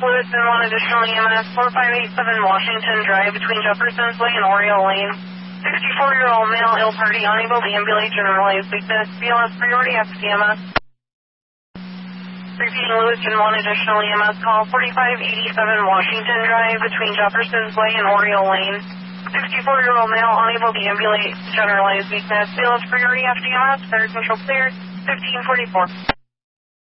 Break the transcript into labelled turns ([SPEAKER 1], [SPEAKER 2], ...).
[SPEAKER 1] Lewiston, one additional EMS, 4587 Washington Drive between Jefferson's Way and Oriole Lane. 64-year-old male ill party unable to ambulate, generalized weakness, BLS priority FCMS. Repeating Lewiston, one additional EMS, call 4587 Washington Drive between Jefferson's Way and Oriole Lane. 64-year-old male unable to ambulate, generalized weakness, BLS priority FCMS, fire control cleared, 1544.